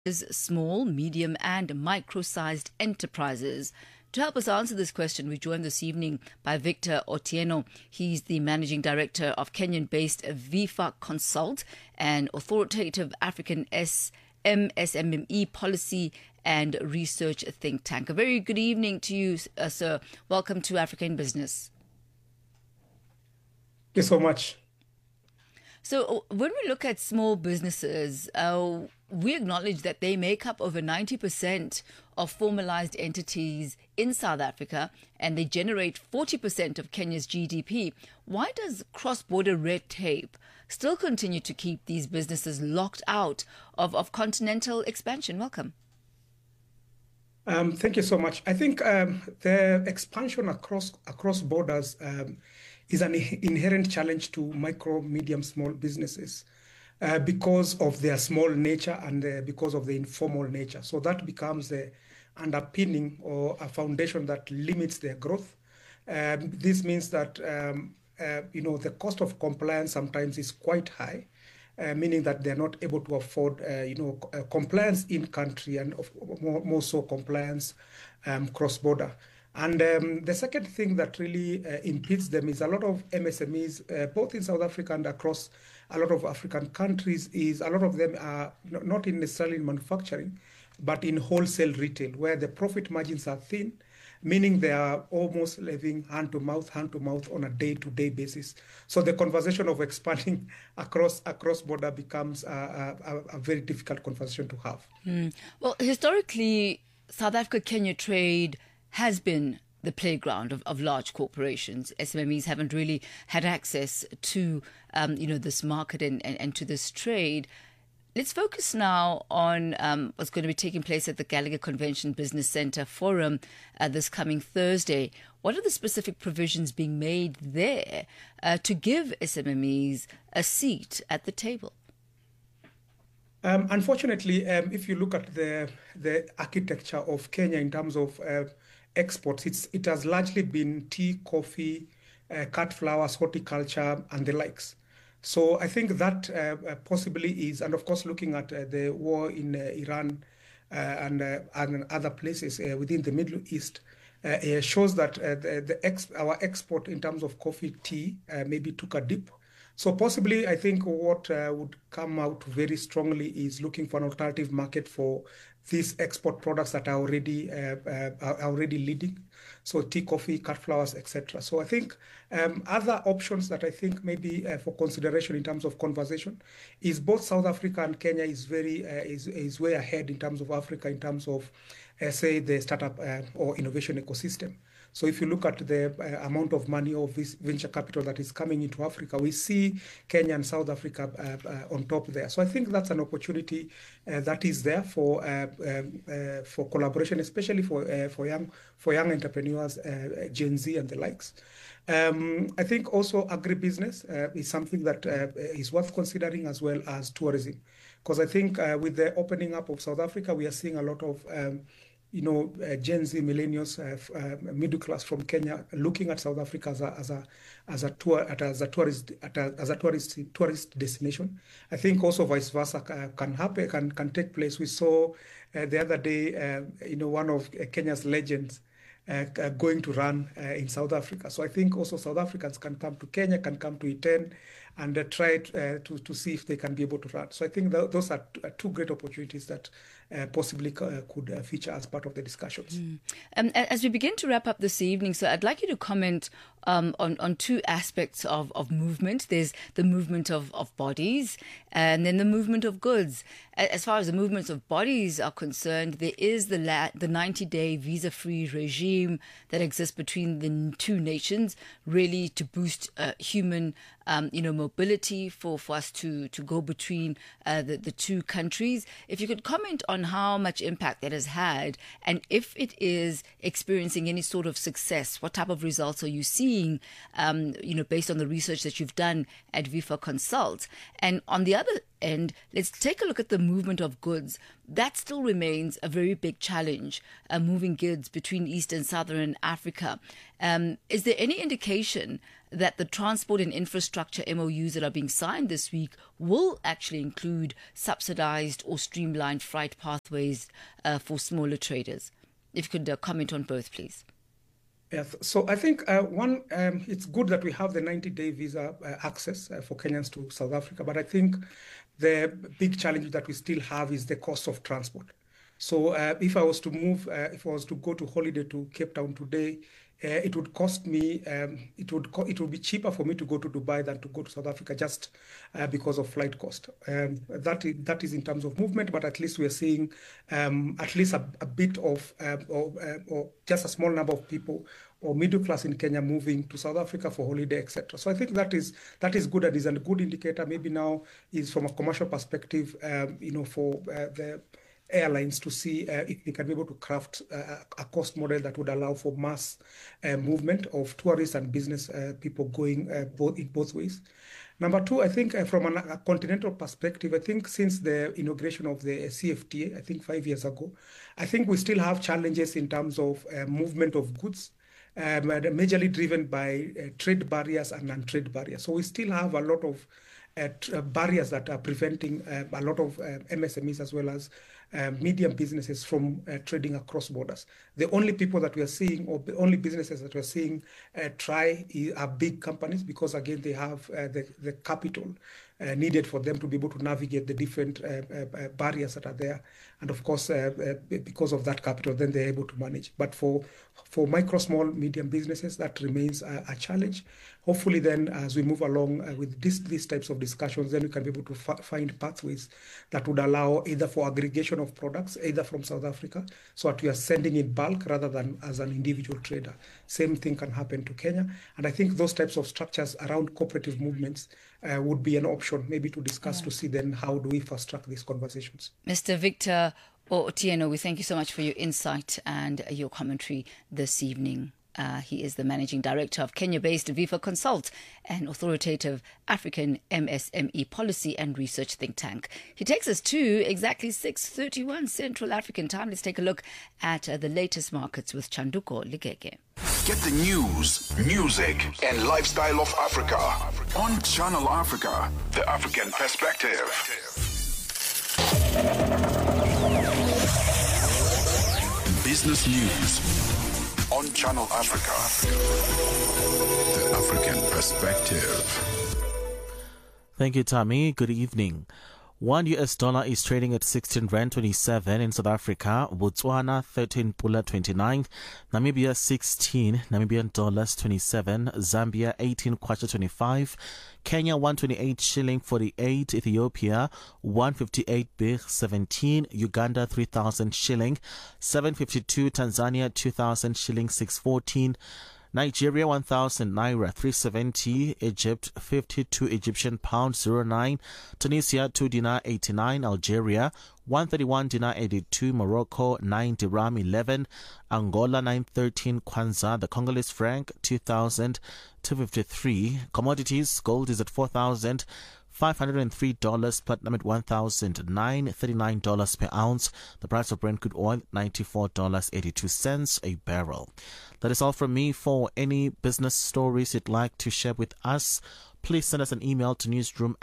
Small, medium, and micro-sized enterprises. To help us answer this question, we're joined this evening by Victor Otieno. He's the Managing Director of Kenyan-based Vifa Consult, an authoritative African MSME policy and research think tank. A very good evening to you, sir. Welcome to Africa in Business. Thank you so much. So when we look at small businesses, we acknowledge that they make up over 90% of formalized entities in South Africa, and they generate 40% of Kenya's GDP. Why does cross-border red tape still continue to keep these businesses locked out of continental expansion? Welcome. Thank you so much. I think the expansion across borders is an inherent challenge to micro, medium, small businesses because of their small nature and because of the informal nature. So that becomes the underpinning or a foundation that limits their growth. This means that the cost of compliance sometimes is quite high. Meaning that they're not able to afford, compliance in country and more so compliance cross-border. And the second thing that really impedes them is a lot of MSMEs, both in South Africa and across a lot of African countries, is a lot of them are not necessarily in manufacturing, but in wholesale retail, where the profit margins are thin, meaning they are almost living hand to mouth on a day-to-day basis. So the conversation of expanding across border becomes a very difficult conversation to have. Well, historically, South Africa-Kenya trade has been the playground of large corporations. SMMEs haven't really had access to, this market and to this trade. Let's focus now on what's going to be taking place at the Gallagher Convention Business Centre Forum this coming Thursday. What are the specific provisions being made there to give SMMEs a seat at the table? Unfortunately, if you look at the architecture of Kenya in terms of exports, it has largely been tea, coffee, cut flowers, horticulture, and the likes. So I think that possibly is, and of course, looking at the war in Iran and other places within the Middle East, shows that our export in terms of coffee, tea, maybe took a dip. So possibly, I think what would come out very strongly is looking for an alternative market for these export products that are already leading. So tea, coffee, cut flowers, etc. So I think other options that I think maybe for consideration in terms of conversation is both South Africa and Kenya is way ahead in terms of Africa in terms of say the startup or innovation ecosystem. So if you look at the amount of money of this venture capital that is coming into Africa, we see Kenya and South Africa on top there. So I think that's an opportunity that is there for collaboration, especially for young entrepreneurs, Gen Z and the likes. I think also agribusiness is something that is worth considering, as well as tourism, because I think with the opening up of South Africa, we are seeing a lot of Gen Z millennials, middle class from Kenya, looking at South Africa as a tourist destination. I think also vice versa can happen, can take place. We saw the other day, one of Kenya's legends going to run in South Africa. So I think also South Africans can come to Kenya, can come to Iten, and try to see if they can be able to run. So I think those are two great opportunities that possibly could feature as part of the discussions. As we begin to wrap up this evening, so I'd like you to comment on two aspects of movement. There's the movement of bodies and then the movement of goods. As far as the movements of bodies are concerned, there is the 90-day visa-free regime that exists between the two nations, really to boost human mobility for us to go between the two countries. If you could comment on how much impact that has had, and if it is experiencing any sort of success, what type of results are you seeing, based on the research that you've done at Vifa Consult? And on the other end, let's take a look at the movement of goods. That still remains a very big challenge, moving goods between East and Southern Africa. Is there any indication that the transport and infrastructure MOUs that are being signed this week will actually include subsidized or streamlined freight pathways for smaller traders? If you could comment on both, please. Yes, so I think it's good that we have the 90-day visa access for Kenyans to South Africa, but I think the big challenge that we still have is the cost of transport. So if I was to go to holiday to Cape Town today, it would cost me, it would be cheaper for me to go to Dubai than to go to South Africa just because of flight cost. That is in terms of movement, but at least we are seeing at least a bit of, or just a small number of people or middle class in Kenya moving to South Africa for holiday, etc. So I think that is good and is a good indicator. Maybe now is from a commercial perspective, for the airlines to see if they can be able to craft a cost model that would allow for mass movement of tourists and business people going both ways. Number two, I think from a continental perspective, I think since the inauguration of the CFTA, I think 5 years ago, I think we still have challenges in terms of movement of goods, majorly driven by trade barriers and non-trade barriers. So we still have a lot of barriers that are preventing a lot of MSMEs as well as medium businesses from trading across borders. The only people that we are seeing, or the only businesses that we are seeing try are big companies, because again they have the capital needed for them to be able to navigate the different barriers that are there. And of course, because of that capital, then they're able to manage. But for micro, small, medium businesses, that remains a challenge. Hopefully then, as we move along with these types of discussions, then we can be able to find pathways that would allow either for aggregation of products, either from South Africa, so that we are sending in bulk rather than as an individual trader. Same thing can happen to Kenya. And I think those types of structures around cooperative movements would be an option maybe to discuss to see then how do we fast track these conversations. Mr. Victor Otieno, we thank you so much for your insight and your commentary this evening. He is the Managing Director of Kenya-based Viva Consult, an authoritative African MSME policy and research think tank. He takes us to exactly 6:31 Central African time. Let's take a look at the latest markets with Chanduko Ligege. Get the news, music, and lifestyle of Africa on Channel Africa, the African perspective. Business news on Channel Africa, the African perspective. Thank you, Tommy. Good evening. $1 is trading at 16.27 in South Africa, Botswana 13.29, Namibia 16 Namibian dollars 27, Zambia 18.25, Kenya 128 shilling 48, Ethiopia 158 birr 17, Uganda 3,000 shilling 752, Tanzania 2,000 shilling 614, Nigeria 1,000 naira 370, Egypt 52 Egyptian pound 09, Tunisia 2 dinar 89, Algeria 131 dinar 82, Morocco 9 dirham 11, Angola 913 kwanza, the Congolese franc 2,253. Commodities, gold is at $4,503, platinum at $1,939 per ounce. The price of Brent crude oil, $94.82 a barrel. That is all from me. For any business stories you'd like to share with us, please send us an email to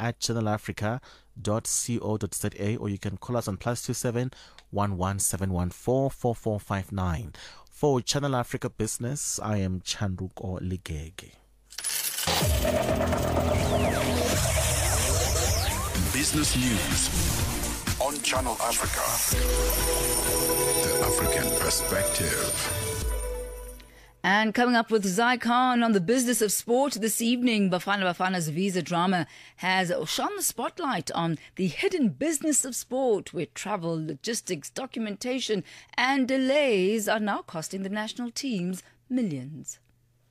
newsroom@channelafrica.co.za, or you can call us on +27 11714 4459. For Channel Africa Business, I am Chanduko Ligege. Business news on Channel Africa, the African perspective. And coming up with Zycon on the business of sport this evening, Bafana Bafana's Visa drama has shone the spotlight on the hidden business of sport, where travel, logistics, documentation and delays are now costing the national teams millions.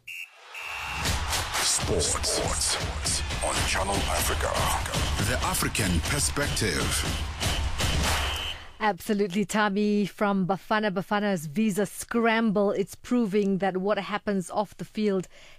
Sports on Channel Africa, the African perspective. Absolutely, Tami. From Bafana's Visa scramble, it's proving that what happens off the field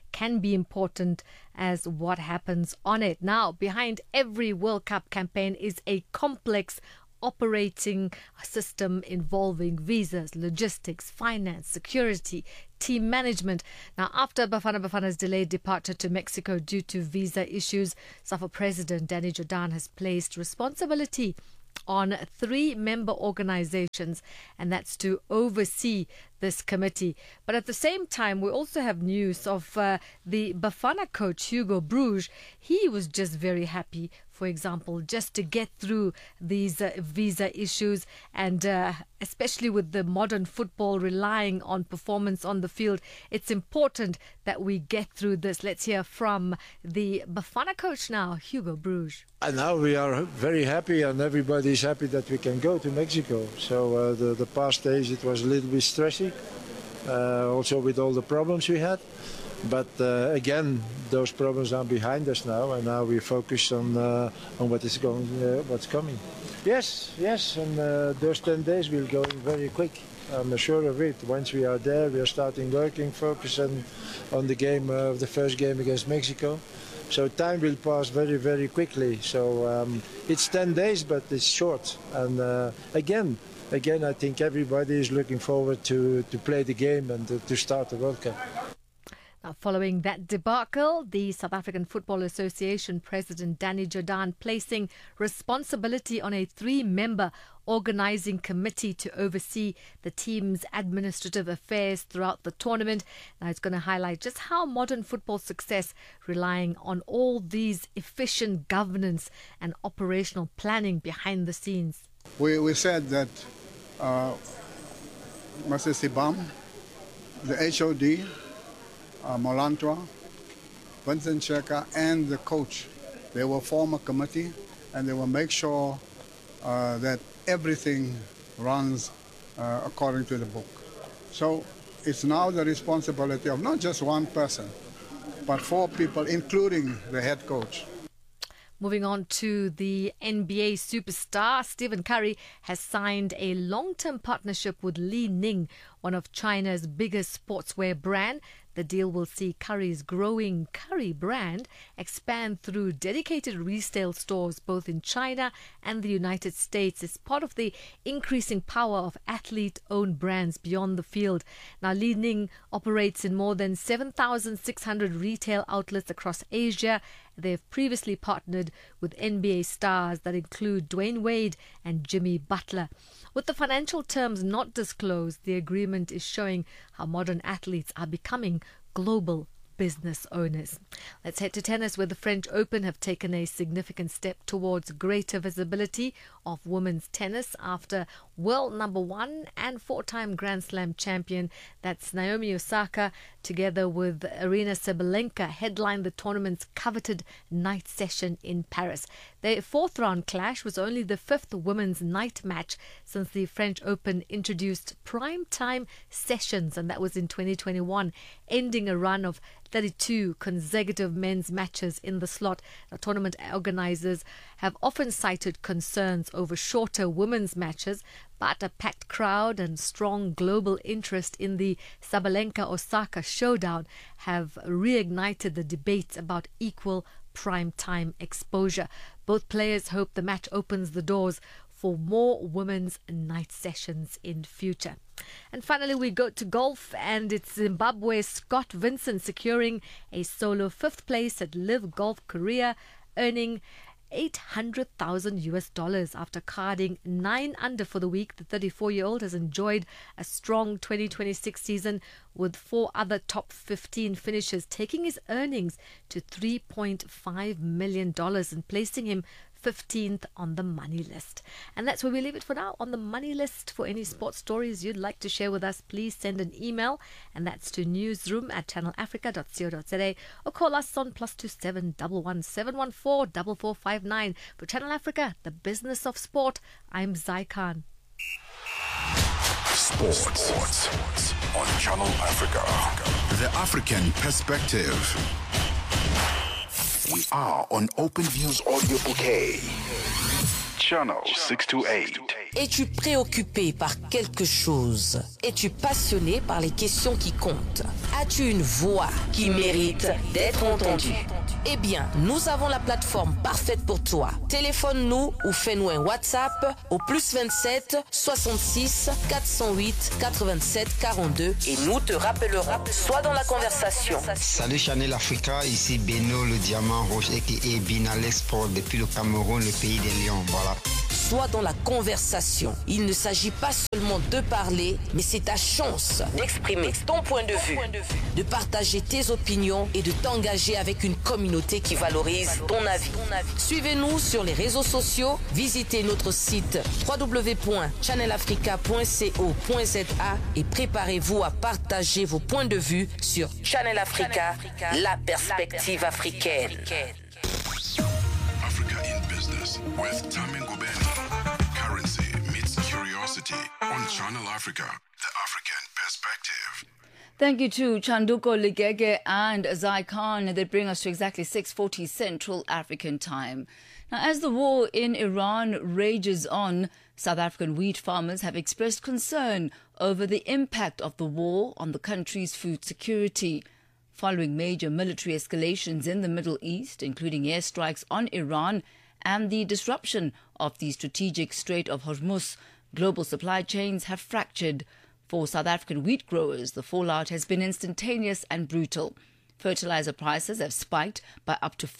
can be important as what happens on it. Now, behind every World Cup campaign is a complex operating system involving visas, logistics, finance, security, team management. Now, after Bafana Bafana's delayed departure to Mexico due to visa issues, SAFA President Danny Jordaan has placed responsibility on 3 member organizations, and that's to oversee this committee. But at the same time, we also have news of the Bafana coach, Hugo Broos. He was just very happy, for example, just to get through these visa issues, and especially with the modern football relying on performance on the field, it's important that we get through this. Let's hear from the Bafana coach now, Hugo Broos. And now we are very happy, and everybody is happy that we can go to Mexico. So the past days it was a little bit stressy, also with all the problems we had. But again, those problems are behind us now, and now we focus on what's coming. Yes, and those 10 days will go very quick. I'm sure of it. Once we are there, we are starting working, focusing on the game, the first game against Mexico. So time will pass very, very quickly. So it's 10 days, but it's short. And again, I think everybody is looking forward to play the game and to start the World Cup. Now, following that debacle, the South African Football Association President Danny Jordaan placing responsibility on a 3-member organising committee to oversee the team's administrative affairs throughout the tournament. Now, it's going to highlight just how modern football success relying on all these efficient governance and operational planning behind the scenes. We said that Mr. Sibam, the HOD, Molantwa, Vincent Sheka, and the coach, they will form a committee, and they will make sure that everything runs according to the book. So it's now the responsibility of not just one person, but 4 people, including the head coach. Moving on to the NBA superstar, Stephen Curry has signed a long-term partnership with Li Ning, one of China's biggest sportswear brand. The deal will see Curry's growing Curry brand expand through dedicated resale stores both in China and the United States. It's part of the increasing power of athlete-owned brands beyond the field. Now, Li Ning operates in more than 7,600 retail outlets across Asia. They've previously partnered with NBA stars that include Dwayne Wade and Jimmy Butler. With the financial terms not disclosed, the agreement is showing how modern athletes are becoming global business owners. Let's head to tennis, where the French Open have taken a significant step towards greater visibility of women's tennis after world number 1 and 4-time Grand Slam champion, that's Naomi Osaka, together with Aryna Sabalenka, headlined the tournament's coveted night session in Paris. Their 4th round clash was only the 5th women's night match since the French Open introduced prime-time sessions, and that was in 2021, ending a run of 32 consecutive men's matches in the slot. The tournament organisers have often cited concerns over shorter women's matches, but a packed crowd and strong global interest in the Sabalenka-Osaka showdown have reignited the debate about equal prime-time exposure. Both players hope the match opens the doors for more women's night sessions in future. And finally, we go to golf, and it's Zimbabwe's Scott Vincent securing a solo 5th place at Live Golf Korea, earning $800,000 after carding 9 under for the week. The 34-year-old has enjoyed a strong 2026 season with 4 other top 15 finishes, taking his earnings to $3.5 million and placing him 15th on the money list. And that's where we leave it for now on the money list. For any sports stories you'd like to share with us, please send an email, and that's to newsroom@channelafrica.co.za, or call us on +27 11 714 4459. For Channel Africa, the business of sport, I'm Zai Khan. Sports on Channel Africa. The African perspective. We are on Open Views Audio Bouquet. Channel 628. Es-tu préoccupé par quelque chose? Es-tu passionné par les questions qui comptent? As-tu une voix qui mérite d'être entendue? Eh bien, nous avons la plateforme parfaite pour toi. Téléphone-nous ou fais-nous un WhatsApp au +27 66 408 87 42 et nous te rappellerons. Sois dans la conversation. Salut Channel Africa, ici Beno le diamant rouge et Binal Export depuis le Cameroun, le pays des lions. Voilà. Sois dans la conversation. Il ne s'agit pas seulement de parler, mais c'est ta chance d'exprimer ton point de vue, de partager tes opinions et de t'engager avec une communauté qui valorise ton avis. Suivez-nous sur les réseaux sociaux, visitez notre site www.channelafrica.co.za et préparez-vous à partager vos points de vue sur Channel Africa, la perspective africaine. Africa in Business with Tami Ngubeni. Currency meets curiosity on Channel Africa, the African perspective. Thank you to Chanduko Ligege and Zai Khan that bring us to exactly 6:40 Central African Time. Now, as the war in Iran rages on, South African wheat farmers have expressed concern over the impact of the war on the country's food security. Following major military escalations in the Middle East, including airstrikes on Iran and the disruption of the strategic Strait of Hormuz, global supply chains have fractured. For South African wheat growers, the fallout has been instantaneous and brutal. Fertilizer prices have spiked by up to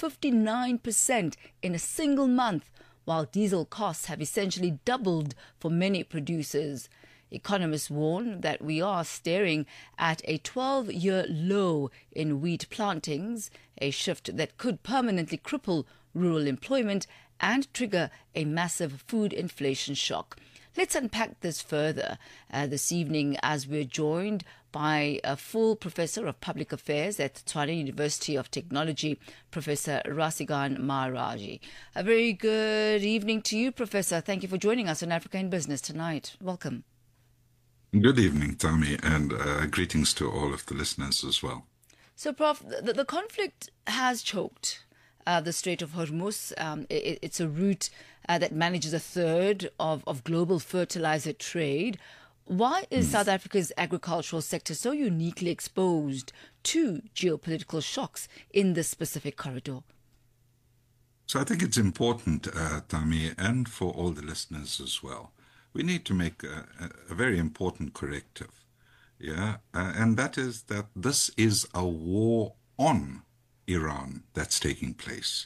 59% in a single month, while diesel costs have essentially doubled for many producers. Economists warn that we are staring at a 12-year low in wheat plantings, a shift that could permanently cripple rural employment and trigger a massive food inflation shock. Let's unpack this further this evening as we're joined by a full professor of public affairs at Tshwane University of Technology, Professor Rasigan Maharaji. A very good evening to you, Professor. Thank you for joining us on Africa in Business tonight. Welcome. Good evening, Tami, and greetings to all of the listeners as well. So, Prof, the conflict has choked the Strait of Hormuz. It's a route that manages a third of global fertilizer trade. Why is South Africa's agricultural sector so uniquely exposed to geopolitical shocks in this specific corridor? So I think it's important, Tami, and for all the listeners as well. We need to make a very important corrective, and that is that this is a war on Iran that's taking place,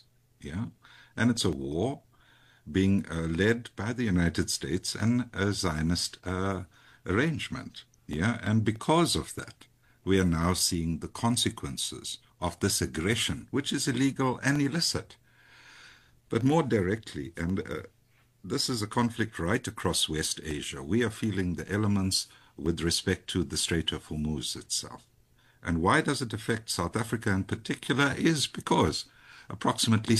and it's a war being led by the United States and a Zionist arrangement, and because of that, we are now seeing the consequences of this aggression, which is illegal and illicit. But more directly, and this is a conflict right across West Asia. We are feeling the elements with respect to the Strait of Hormuz itself. And why does it affect South Africa in particular is because approximately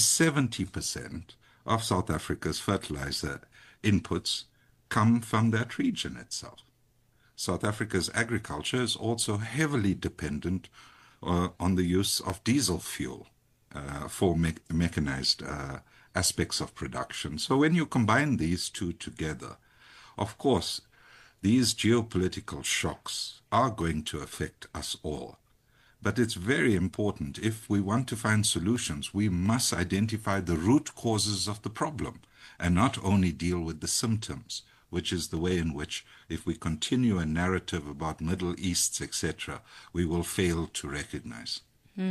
70% of South Africa's fertilizer inputs come from that region itself. South Africa's agriculture is also heavily dependent on the use of diesel fuel for mechanized aspects of production. So when you combine these two together, of course, these geopolitical shocks are going to affect us all. But it's very important, if we want to find solutions, we must identify the root causes of the problem and not only deal with the symptoms, which is the way in which, if we continue a narrative about Middle East, etc., we will fail to recognize.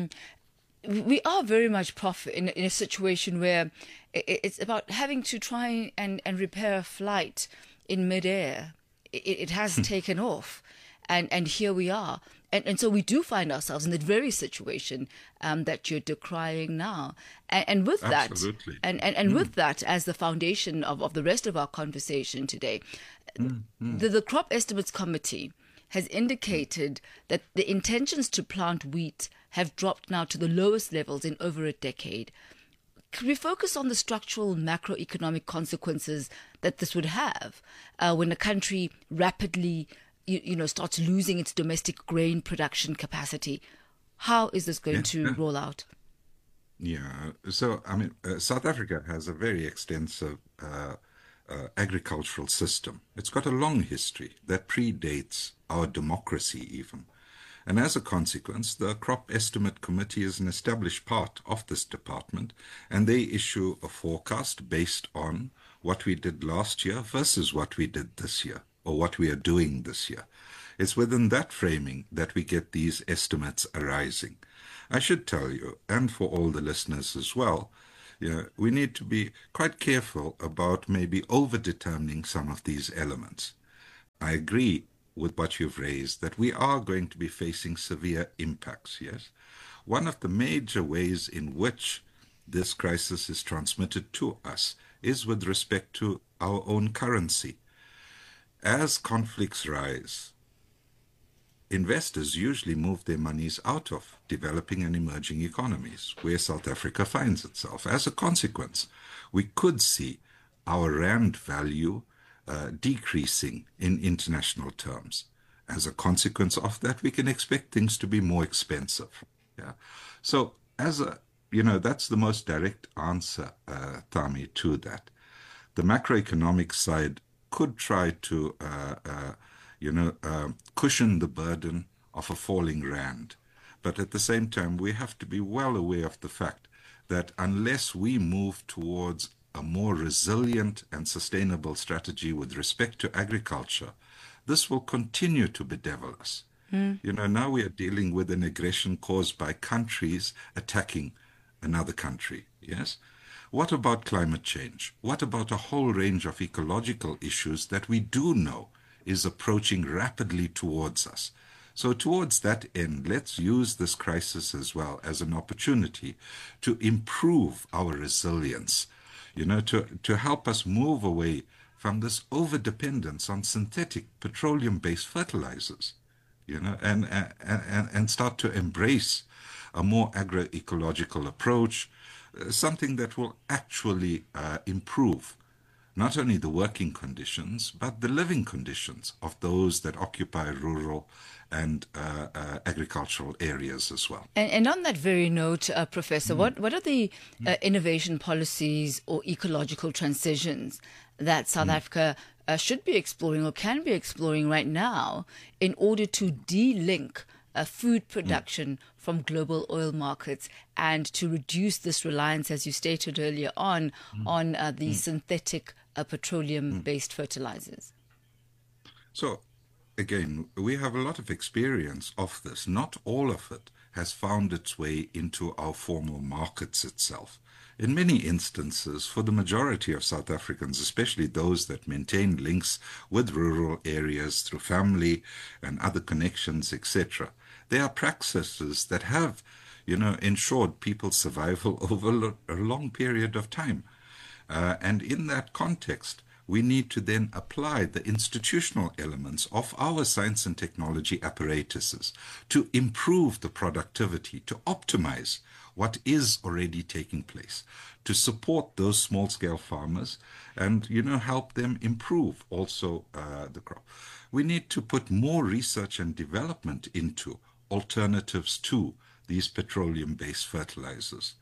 We are very much, Prof, in a situation where it's about having to try and repair a flight in midair. It has taken off, and here we are. And so we do find ourselves in the very situation that you're decrying now. And with that, absolutely. and with that as the foundation of the rest of our conversation today, the Crop Estimates Committee has indicated that the intentions to plant wheat have dropped now to the lowest levels in over a decade. Could we focus on the structural macroeconomic consequences that this would have when a country rapidly starts losing its domestic grain production capacity? How is this going to roll out? So, I mean, South Africa has a very extensive agricultural system. It's got a long history that predates our democracy even. And as a consequence, the Crop Estimate Committee is an established part of this department, and they issue a forecast based on what we did last year versus what we did this year, or what we are doing this year. It's within that framing that we get these estimates arising. I should tell you, and for all the listeners as well, we need to be quite careful about maybe over-determining some of these elements. I agree with what you've raised, that we are going to be facing severe impacts, yes? One of the major ways in which this crisis is transmitted to us is with respect to our own currency. As conflicts rise, investors usually move their monies out of developing and emerging economies, where South Africa finds itself. As a consequence, we could see our rand value decreasing in international terms. As a consequence of that, we can expect things to be more expensive. Yeah. So that's the most direct answer, Tami, to that. The macroeconomic side could try to, cushion the burden of a falling rand. But at the same time, we have to be well aware of the fact that unless we move towards a more resilient and sustainable strategy with respect to agriculture, this will continue to bedevil us. Now we are dealing with an aggression caused by countries attacking another country, yes? What about climate change? What about a whole range of ecological issues that we do know is approaching rapidly towards us? So towards that end, let's use this crisis as well as an opportunity to improve our resilience, to help us move away from this over-dependence on synthetic petroleum-based fertilizers, and start to embrace a more agroecological approach, something that will actually improve not only the working conditions, but the living conditions of those that occupy rural and agricultural areas as well. And on that very note, Professor, what are the innovation policies or ecological transitions that South Africa should be exploring or can be exploring right now in order to de-link food production from global oil markets and to reduce this reliance, as you stated earlier on the synthetic petroleum-based fertilizers? So, again, we have a lot of experience of this. Not all of it has found its way into our formal markets itself. In many instances, for the majority of South Africans, especially those that maintain links with rural areas through family and other connections, etc., there are practices that have, ensured people's survival over a long period of time. And in that context, we need to then apply the institutional elements of our science and technology apparatuses to improve the productivity, to optimize what is already taking place, to support those small-scale farmers and, help them improve also the crop. We need to put more research and development into alternatives to these petroleum-based fertilizers.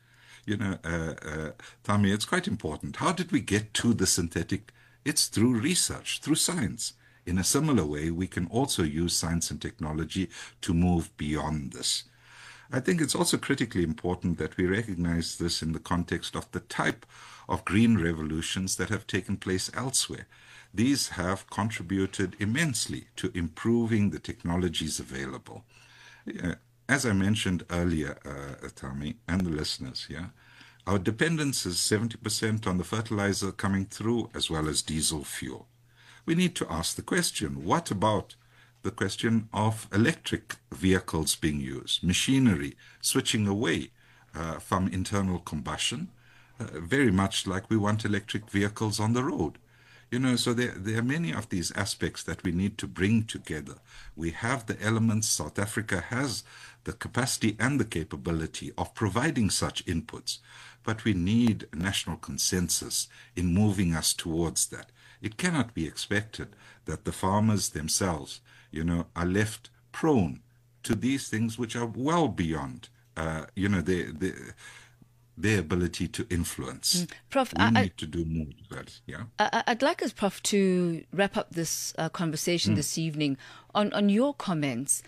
Tami, it's quite important. How did we get to the synthetic? It's through research, through science. In a similar way, we can also use science and technology to move beyond this. I think it's also critically important that we recognize this in the context of the type of green revolutions that have taken place elsewhere. These have contributed immensely to improving the technologies available. As I mentioned earlier, Tami, and the listeners, our dependence is 70% on the fertilizer coming through as well as diesel fuel. We need to ask the question, what about the question of electric vehicles being used, machinery switching away from internal combustion, very much like we want electric vehicles on the road. So there are many of these aspects that we need to bring together. We have the elements. South Africa has the capacity and the capability of providing such inputs, but we need national consensus in moving us towards that. It cannot be expected that the farmers themselves, are left prone to these things which are well beyond, their ability to influence. Prof, we need to do more of that. Yeah. I'd like us, Prof, to wrap up this conversation this evening on your comments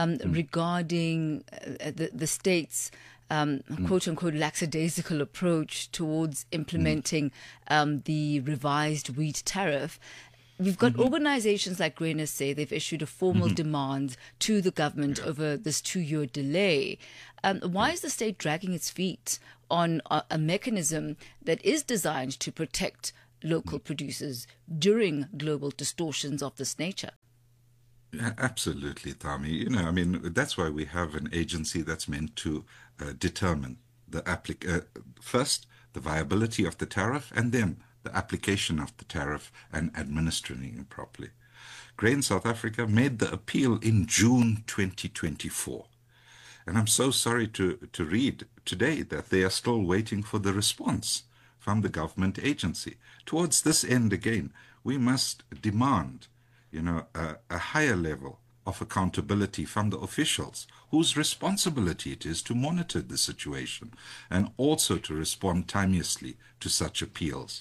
regarding the state's quote-unquote lackadaisical approach towards implementing the revised wheat tariff. We've got organizations like Grain SA. They've issued a formal demand to the government over this 2-year delay. Why is the state dragging its feet on a mechanism that is designed to protect local producers during global distortions of this nature? Yeah, absolutely, Tami. You know, I mean, that's why we have an agency that's meant to determine the first the viability of the tariff, and then the application of the tariff and administering it properly. Grain South Africa made the appeal in June 2024. And I'm so sorry to read today that they are still waiting for the response from the government agency. Towards this end, again, we must demand, a higher level of accountability from the officials whose responsibility it is to monitor the situation and also to respond timeously to such appeals.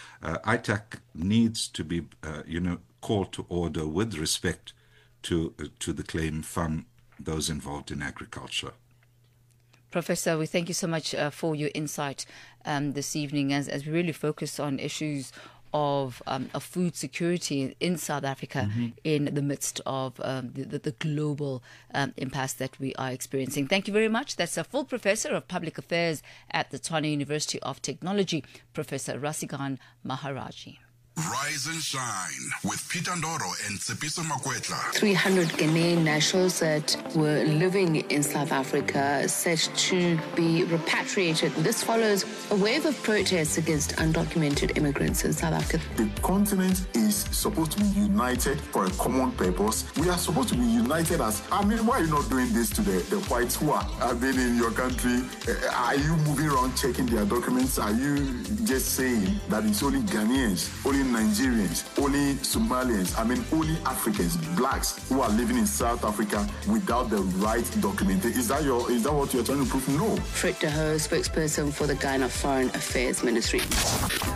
ITAC needs to be, called to order with respect to the claim from those involved in agriculture. Professor, we thank you so much for your insight this evening as we really focus on issues of food security in South Africa in the midst of the global impasse that we are experiencing. Thank you very much. That's a full professor of public affairs at the Tshwane University of Technology, Professor Rasigan Maharaji. Rise and shine with Peter Ndoro and Tsepiso Makwetla. 300 Ghanaian nationals that were living in South Africa set to be repatriated. This follows a wave of protests against undocumented immigrants in South Africa. The continent is supposed to be united for a common purpose. We are supposed to be united as, why are you not doing this to the whites who have been in your country? Are you moving around checking their documents? Are you just saying that it's only Ghanaians, only Nigerians, only Somalians, only Africans, blacks who are living in South Africa without the right documentation? Is that what you're trying to prove? No. Frit de Hoo, spokesperson for the Ghana Foreign Affairs Ministry.